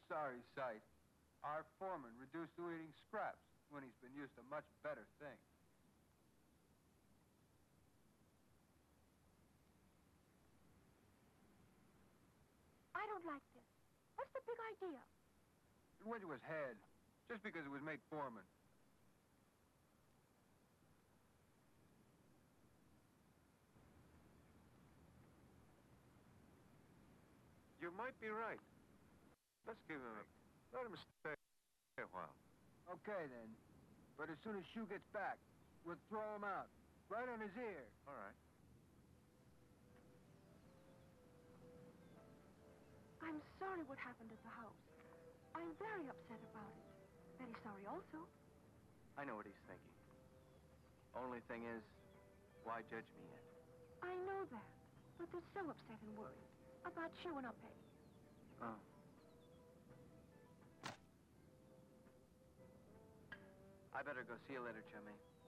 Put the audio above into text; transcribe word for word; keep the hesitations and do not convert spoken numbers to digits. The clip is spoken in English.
sorry sight. Our foreman reduced to eating scraps when he's been used to much better things. I don't like this. What's the big idea? It went to his head, just because it was made foreman. You might be right. Let's give him a... Let him stay a while. Okay, then. But as soon as Shu gets back, we'll throw him out. Right on his ear. All right. I'm sorry what happened at the house. I'm very upset about it. Very sorry also. I know what he's thinking. Only thing is, why judge me yet? I know that, but they're so upset and worried about Shu and Opie. Oh. I better go. See you later, Chummy.